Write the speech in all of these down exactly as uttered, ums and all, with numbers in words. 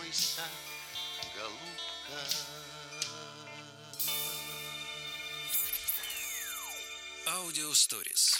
мой сад, голубка. Аудиосторис.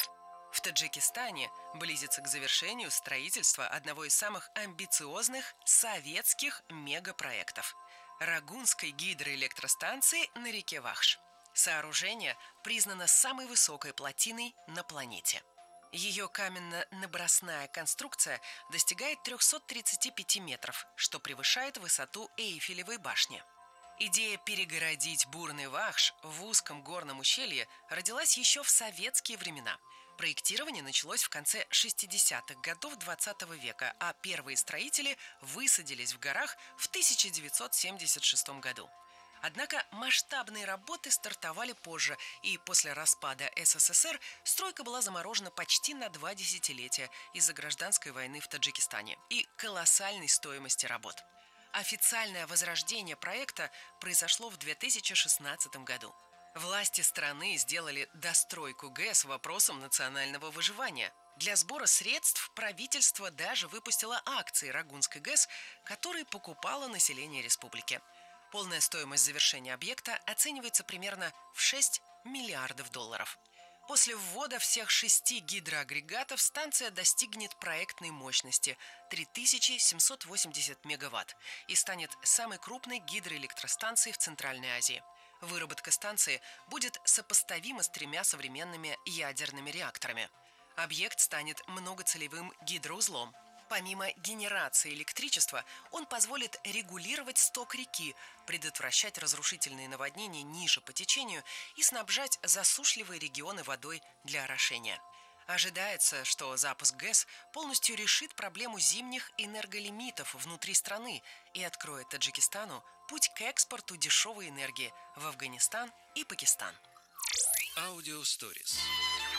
В Таджикистане близится к завершению строительство одного из самых амбициозных советских мегапроектов – Рагунской гидроэлектростанции на реке Вахш. Сооружение признано самой высокой плотиной на планете. Ее каменно-набросная конструкция достигает триста тридцать пять метров, что превышает высоту Эйфелевой башни. Идея перегородить бурный Вахш в узком горном ущелье родилась еще в советские времена. Проектирование началось в конце шестидесятых годов двадцатого века, а первые строители высадились в горах в тысяча девятьсот семьдесят шестом году. Однако масштабные работы стартовали позже, и после распада СССР стройка была заморожена почти на два десятилетия из-за гражданской войны в Таджикистане и колоссальной стоимости работ. Официальное возрождение проекта произошло в две тысячи шестнадцатом году. Власти страны сделали достройку ГЭС вопросом национального выживания. Для сбора средств правительство даже выпустило акции Рагунской ГЭС, которые покупало население республики. Полная стоимость завершения объекта оценивается примерно в шесть миллиардов долларов. После ввода всех шести гидроагрегатов станция достигнет проектной мощности три тысячи семьсот восемьдесят мегаватт и станет самой крупной гидроэлектростанцией в Центральной Азии. Выработка станции будет сопоставима с тремя современными ядерными реакторами. Объект станет многоцелевым гидроузлом. Помимо генерации электричества, он позволит регулировать сток реки, предотвращать разрушительные наводнения ниже по течению и снабжать засушливые регионы водой для орошения. Ожидается, что запуск ГЭС полностью решит проблему зимних энерголимитов внутри страны и откроет Таджикистану путь к экспорту дешевой энергии в Афганистан и Пакистан. Аудиосторис.